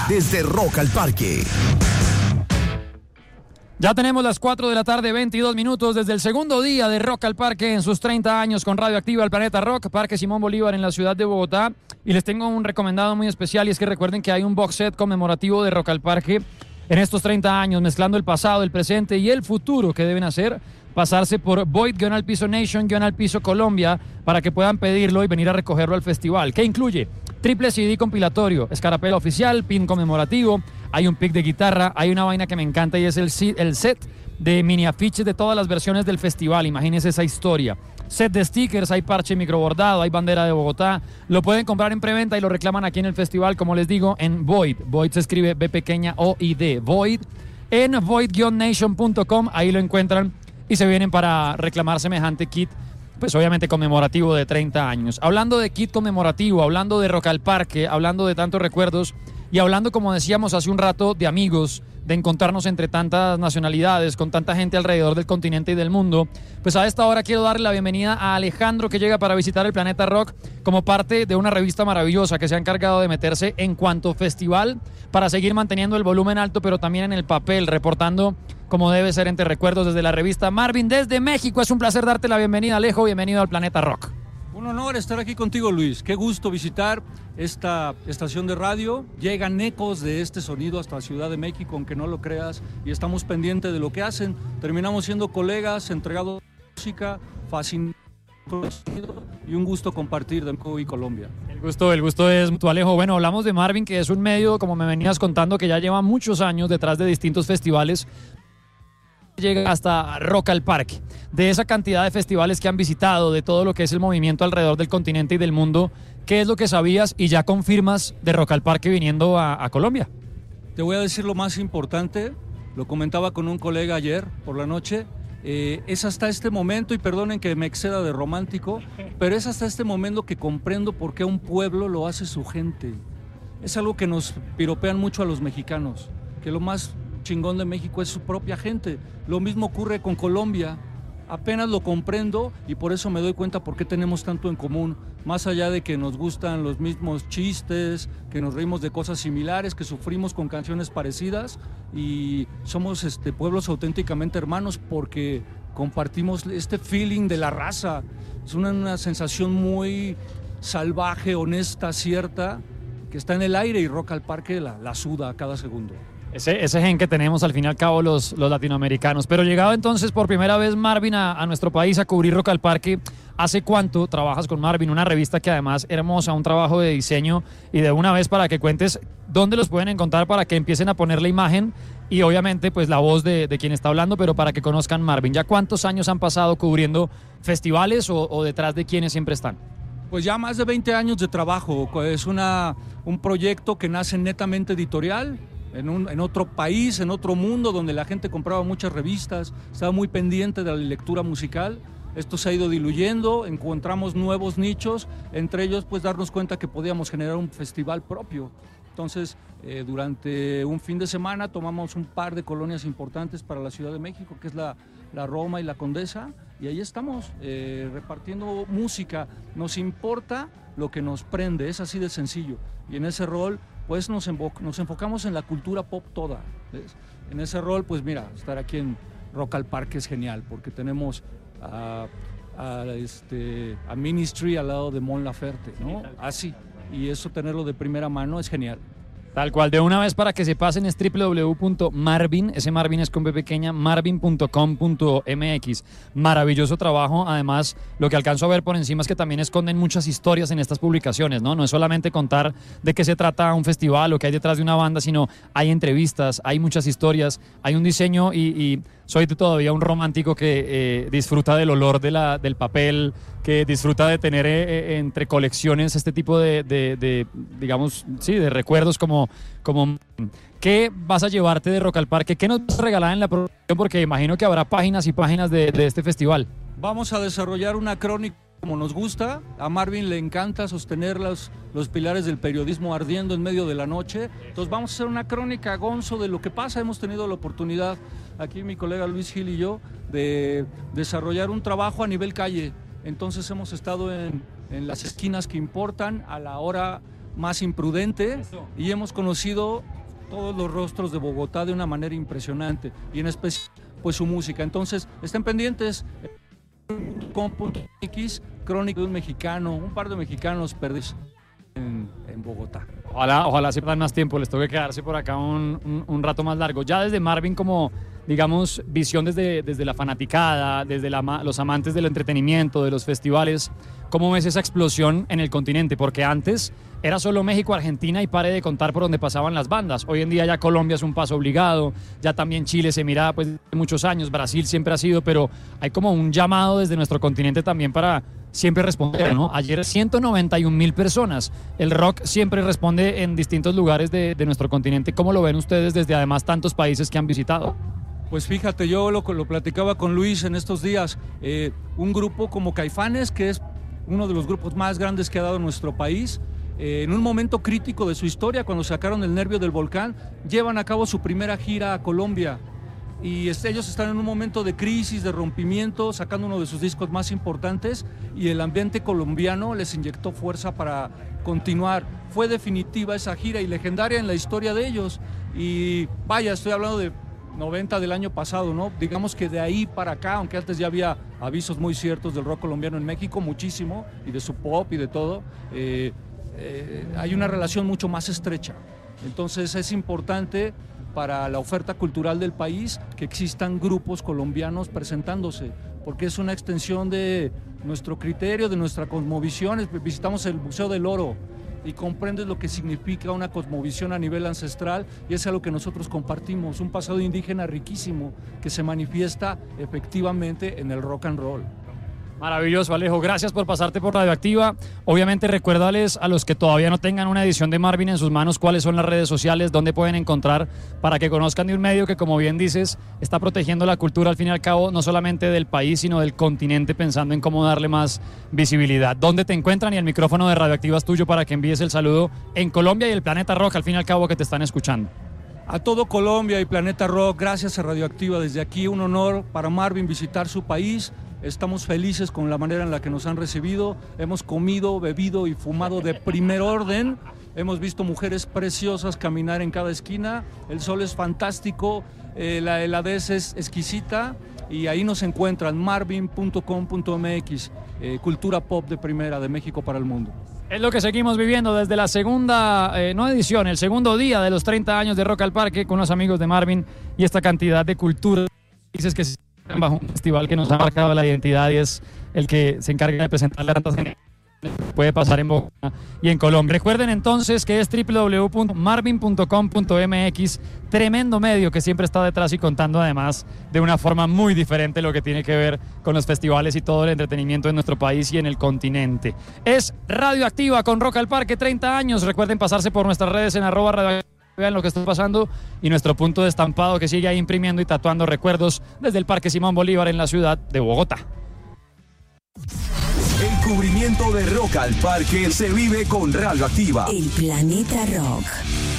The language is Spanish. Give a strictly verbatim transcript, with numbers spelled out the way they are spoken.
desde Rock al Parque. Ya tenemos las cuatro de la tarde, veintidós minutos, desde el segundo día de Rock al Parque en sus treinta años con Radioactiva El Planeta Rock, Parque Simón Bolívar en la ciudad de Bogotá. Y les tengo un recomendado muy especial, y es que recuerden que hay un box set conmemorativo de Rock al Parque en estos treinta años, mezclando el pasado, el presente y el futuro que deben hacer. Pasarse por Void-Al Nation-Al Piso Colombia para que puedan pedirlo y venir a recogerlo al festival. ¿Qué incluye? Triple C D compilatorio, escarapela oficial, pin conmemorativo, hay un pick de guitarra, hay una vaina que me encanta y es el, el set de mini afiches de todas las versiones del festival. Imagínense esa historia. Set de stickers, hay parche microbordado, hay bandera de Bogotá. Lo pueden comprar en preventa y lo reclaman aquí en el festival, como les digo, en Void. Void se escribe B pequeña O I D. Void. En void nation punto com, ahí lo encuentran y se vienen para reclamar semejante kit, pues obviamente conmemorativo de treinta años. Hablando de kit conmemorativo, hablando de Rock al Parque, hablando de tantos recuerdos y hablando, como decíamos hace un rato, de amigos, de encontrarnos entre tantas nacionalidades, con tanta gente alrededor del continente y del mundo, pues a esta hora quiero darle la bienvenida a Alejandro, que llega para visitar el Planeta Rock como parte de una revista maravillosa que se ha encargado de meterse en cuanto festival para seguir manteniendo el volumen alto, pero también en el papel, reportando como debe ser entre recuerdos desde la revista Marvin desde México. Es un placer darte la bienvenida, Alejo, bienvenido al Planeta Rock. Un honor estar aquí contigo, Luis. Qué gusto visitar esta estación de radio. Llegan ecos de este sonido hasta Ciudad de México, aunque no lo creas, y estamos pendientes de lo que hacen. Terminamos siendo colegas, entregados de música, fascinados con el sonido, y un gusto compartir de México y Colombia. El gusto, el gusto es mutuo, Alejo. Bueno, hablamos de Marvin, que es un medio, como me venías contando, que ya lleva muchos años detrás de distintos festivales. Llega hasta Rock al Parque. De esa cantidad de festivales que han visitado, de todo lo que es el movimiento alrededor del continente y del mundo, ¿qué es lo que sabías y ya confirmas de Rock al Parque viniendo a, a Colombia? Te voy a decir lo más importante, lo comentaba con un colega ayer por la noche, eh, es hasta este momento, y perdonen que me exceda de romántico, pero es hasta este momento que comprendo por qué un pueblo lo hace su gente. Es algo que nos piropean mucho a los mexicanos, que lo más chingón de México es su propia gente. Lo mismo ocurre con Colombia. Apenas lo comprendo y por eso me doy cuenta por qué tenemos tanto en común. Más allá de que nos gustan los mismos chistes, que nos reímos de cosas similares, que sufrimos con canciones parecidas, y somos este, pueblos auténticamente hermanos porque compartimos este feeling de la raza. Es una, una sensación muy salvaje, honesta, cierta, que está en el aire, y Rock al Parque la, la suda a cada segundo. Ese, ese gen que tenemos al fin y al cabo los, los latinoamericanos. Pero llegado entonces por primera vez Marvin a, a nuestro país a cubrir Rock al Parque, ¿hace cuánto trabajas con Marvin? Una revista que además hermosa, un trabajo de diseño, y de una vez para que cuentes dónde los pueden encontrar para que empiecen a poner la imagen y obviamente pues la voz de, de quien está hablando, pero para que conozcan Marvin. ¿Ya cuántos años han pasado cubriendo festivales o, o detrás de quienes siempre están? Pues ya más de veinte años de trabajo. Es una, un proyecto que nace netamente editorial. En, un, en otro país, en otro mundo, donde la gente compraba muchas revistas, estaba muy pendiente de la lectura musical. Esto se ha ido diluyendo, encontramos nuevos nichos, entre ellos pues darnos cuenta que podíamos generar un festival propio. Entonces, eh, durante un fin de semana tomamos un par de colonias importantes para la Ciudad de México, que es la, la Roma y la Condesa, y ahí estamos, eh, repartiendo música. Nos importa lo que nos prende, es así de sencillo, y en ese rol pues nos, nos enfocamos en la cultura pop toda, ¿ves? En ese rol, pues mira, estar aquí en Rock al Parque es genial, porque tenemos a, a, este, a Ministry al lado de Mon Laferte, ¿no? Así, y eso tenerlo de primera mano es genial. Tal cual, de una vez para que se pasen es doble u doble u doble u punto marvin, ese Marvin es con B pequeña, marvin punto com punto m x. Maravilloso trabajo, además lo que alcanzo a ver por encima es que también esconden muchas historias en estas publicaciones, ¿no? No es solamente contar de qué se trata un festival o qué hay detrás de una banda, sino hay entrevistas, hay muchas historias, hay un diseño, y, y soy todavía un romántico que eh, disfruta del olor de la, del papel, que disfruta de tener eh, entre colecciones este tipo de, de, de, digamos, sí, de recuerdos como, como... ¿Qué vas a llevarte de Rock al Parque? ¿Qué nos vas a regalar en la producción? Porque imagino que habrá páginas y páginas de, de este festival. Vamos a desarrollar una crónica como nos gusta. A Marvin le encanta sostener los, los pilares del periodismo ardiendo en medio de la noche. Entonces vamos a hacer una crónica, Gonzo, de lo que pasa. Hemos tenido la oportunidad, aquí mi colega Luis Gil y yo, de desarrollar un trabajo a nivel calle. Entonces hemos estado en, en las esquinas que importan, a la hora más imprudente y hemos conocido todos los rostros de Bogotá de una manera impresionante y en especial pues su música. Entonces estén pendientes com punto x, Crónica de un mexicano, un par de mexicanos perdidos en, en Bogotá. Ojalá, ojalá se dan más tiempo, les toque quedarse por acá un, un, un rato más largo. Ya desde Marvin, como digamos, visión desde, desde la fanaticada, desde la, los amantes del entretenimiento, de los festivales, ¿cómo ves esa explosión en el continente? Porque antes era solo México, Argentina y pare de contar por donde pasaban las bandas. Hoy en día ya Colombia es un paso obligado, ya también Chile se mira pues de muchos años, Brasil siempre ha sido, pero hay como un llamado desde nuestro continente también para siempre responder, ¿no? Ayer ciento noventa y un mil personas. El rock siempre responde en distintos lugares de, de nuestro continente. ¿Cómo lo ven ustedes desde además tantos países que han visitado? Pues fíjate, yo lo, lo platicaba con Luis en estos días, eh, un grupo como Caifanes, que es uno de los grupos más grandes que ha dado nuestro país, eh, en un momento crítico de su historia, cuando sacaron El Nervio del Volcán, llevan a cabo su primera gira a Colombia. Y ellos están en un momento de crisis, de rompimiento, sacando uno de sus discos más importantes y el ambiente colombiano les inyectó fuerza para continuar. Fue definitiva esa gira y legendaria en la historia de ellos. Y vaya, estoy hablando de noventa del año pasado, ¿no? Digamos que de ahí para acá, aunque antes ya había avisos muy ciertos del rock colombiano en México, muchísimo, y de su pop y de todo, eh, eh, hay una relación mucho más estrecha. Entonces es importante para la oferta cultural del país que existan grupos colombianos presentándose, porque es una extensión de nuestro criterio, de nuestra cosmovisión. Visitamos el Museo del Oro y comprendes lo que significa una cosmovisión a nivel ancestral y es algo que nosotros compartimos, un pasado indígena riquísimo que se manifiesta efectivamente en el rock and roll. Maravilloso, Alejo. Gracias por pasarte por Radioactiva. Obviamente, recuérdales a los que todavía no tengan una edición de Marvin en sus manos cuáles son las redes sociales, dónde pueden encontrar para que conozcan de un medio que, como bien dices, está protegiendo la cultura al fin y al cabo, no solamente del país, sino del continente, pensando en cómo darle más visibilidad. ¿Dónde te encuentran? Y el micrófono de Radioactiva es tuyo para que envíes el saludo en Colombia y el Planeta Rock, al fin y al cabo, que te están escuchando. A todo Colombia y Planeta Rock, gracias a Radioactiva. Desde aquí, un honor para Marvin visitar su país. Estamos felices con la manera en la que nos han recibido. Hemos comido, bebido y fumado de primer orden. Hemos visto mujeres preciosas caminar en cada esquina. El sol es fantástico, eh, la heladez es exquisita y ahí nos encuentran marvin punto com punto m x, eh, cultura pop de primera de México para el mundo. Es lo que seguimos viviendo desde la segunda, eh, no edición, el segundo día de los treinta años de Rock al Parque con los amigos de Marvin y esta cantidad de cultura. Dices que bajo un festival que nos ha marcado la identidad y es el que se encarga de presentarle a tantas gente. Puede pasar en Bogotá y en Colombia. Recuerden entonces que es doble u doble u doble u punto marvin punto com punto m x, tremendo medio que siempre está detrás y contando además de una forma muy diferente lo que tiene que ver con los festivales y todo el entretenimiento en nuestro país y en el continente. Es Radioactiva con Rock al Parque, treinta años. Recuerden pasarse por nuestras redes en arroba radioactiva. Vean lo que está pasando y nuestro punto de estampado que sigue ahí imprimiendo y tatuando recuerdos desde el Parque Simón Bolívar en la ciudad de Bogotá. El cubrimiento de Rock al Parque se vive con Radioactiva. El Planeta Rock.